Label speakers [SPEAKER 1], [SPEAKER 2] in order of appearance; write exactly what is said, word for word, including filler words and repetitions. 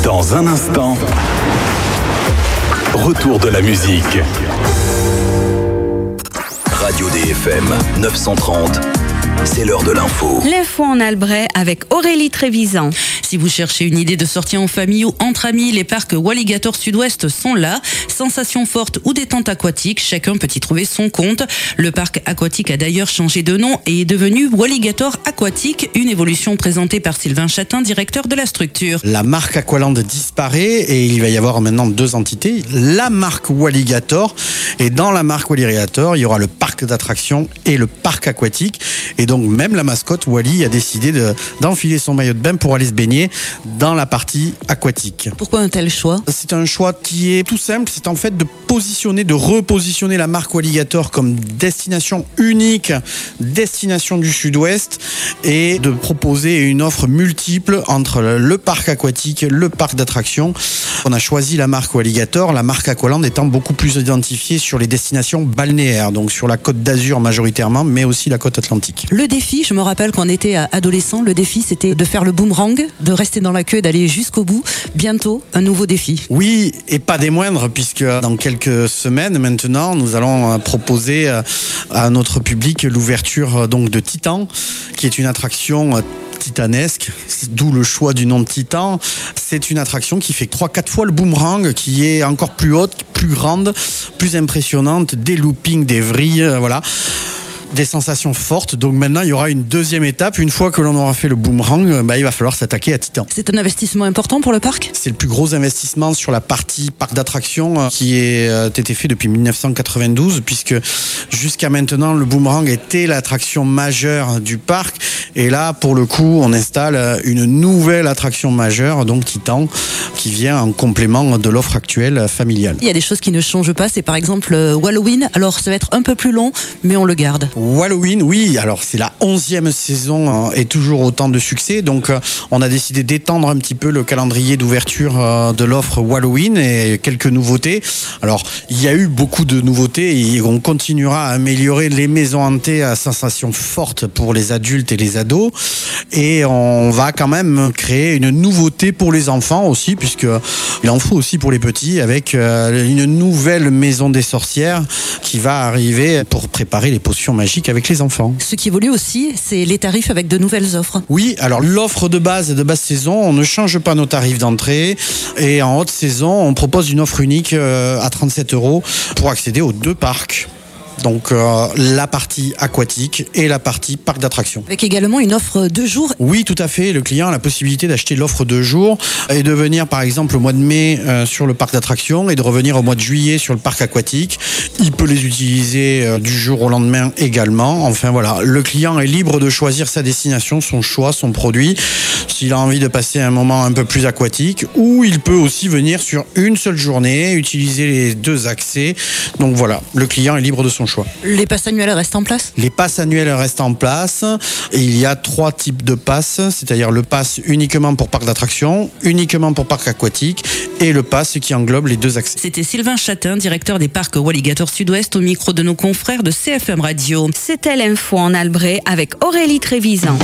[SPEAKER 1] Dans un instant, retour de la musique. Radio D F M neuf cent trente, c'est l'heure de l'info.
[SPEAKER 2] L'info en Albret avec Aurélie Trévisan.
[SPEAKER 3] Si vous cherchez une idée de sortie en famille ou entre amis, les parcs Walligator Sud-Ouest sont là. Sensations fortes ou détente aquatique, chacun peut y trouver son compte. Le parc aquatique a d'ailleurs changé de nom et est devenu Walligator Aquatique, une évolution présentée par Sylvain Chatin, directeur de la structure.
[SPEAKER 4] La marque Aqualand disparaît et il va y avoir maintenant deux entités. La marque Walligator, et dans la marque Walligator, il y aura le parc d'attractions et le parc aquatique. Et donc même la mascotte Wally a décidé de, d'enfiler son maillot de bain pour aller se baigner dans la partie aquatique.
[SPEAKER 3] Pourquoi un tel choix ?
[SPEAKER 4] C'est un choix qui est tout simple, c'est en fait de positionner, de repositionner la marque Walligator comme destination unique, destination du Sud-Ouest, et de proposer une offre multiple entre le parc aquatique, le parc d'attractions. On a choisi la marque Walligator, la marque Aqualand étant beaucoup plus identifiée sur les destinations balnéaires, donc sur la Côte d'Azur majoritairement, mais aussi la côte atlantique.
[SPEAKER 3] Le défi, je me rappelle quand on était adolescent, le défi c'était de faire le boomerang, de rester dans la queue et d'aller jusqu'au bout. Bientôt, un nouveau défi.
[SPEAKER 4] Oui, et pas des moindres, puisque dans quelques semaines maintenant, nous allons proposer à notre public l'ouverture donc de Titan, qui est une attraction titanesque, d'où le choix du nom de Titan. C'est une attraction qui fait trois quatre fois le boomerang, qui est encore plus haute, plus grande, plus impressionnante, des loopings, des vrilles, voilà. Des sensations fortes. Donc maintenant, il y aura une deuxième étape. Une fois que l'on aura fait le boomerang, bah, il va falloir s'attaquer à Titan.
[SPEAKER 3] C'est un investissement important pour le parc ?
[SPEAKER 4] C'est le plus gros investissement sur la partie parc d'attractions qui a été fait depuis dix-neuf cent quatre-vingt-douze, puisque jusqu'à maintenant, le boomerang était l'attraction majeure du parc. Et là, pour le coup, on installe une nouvelle attraction majeure, donc Titan, qui vient en complément de l'offre actuelle familiale.
[SPEAKER 3] Il y a des choses qui ne changent pas. C'est par exemple Halloween. Alors, ça va être un peu plus long, mais on le garde.
[SPEAKER 4] Halloween, oui, alors c'est la onzième saison et toujours autant de succès, donc on a décidé d'étendre un petit peu le calendrier d'ouverture de l'offre Halloween et quelques nouveautés. Alors il y a eu beaucoup de nouveautés et on continuera à améliorer les maisons hantées à sensations fortes pour les adultes et les ados, et on va quand même créer une nouveauté pour les enfants aussi, puisque il en faut aussi pour les petits, avec une nouvelle maison des sorcières qui va arriver pour préparer les potions magiques avec les enfants.
[SPEAKER 3] Ce qui évolue aussi, c'est les tarifs avec de nouvelles offres.
[SPEAKER 4] Oui, alors l'offre de base et de basse saison, on ne change pas nos tarifs d'entrée, et en haute saison, on propose une offre unique à trente-sept euros pour accéder aux deux parcs. Donc euh, la partie aquatique et la partie parc d'attractions.
[SPEAKER 3] Avec également une offre deux jours.
[SPEAKER 4] Oui, tout à fait. Le client a la possibilité d'acheter l'offre deux jours et de venir par exemple au mois de mai euh, sur le parc d'attractions et de revenir au mois de juillet sur le parc aquatique. Il peut les utiliser euh, du jour au lendemain également. Enfin voilà, le client est libre de choisir sa destination, son choix, son produit. S'il a envie de passer un moment un peu plus aquatique, ou il peut aussi venir sur une seule journée, utiliser les deux accès. Donc voilà, le client est libre de son choix.
[SPEAKER 3] Les passes annuelles restent en place ?
[SPEAKER 4] Les passes annuelles restent en place. Et il y a trois types de passes, c'est-à-dire le pass uniquement pour parc d'attractions, uniquement pour parc aquatique, et le pass qui englobe les deux accès.
[SPEAKER 3] C'était Sylvain Chatin, directeur des parcs Walligator Sud-Ouest, au micro de nos confrères de C F M Radio.
[SPEAKER 2] C'était l'info en Albret avec Aurélie Trévisan.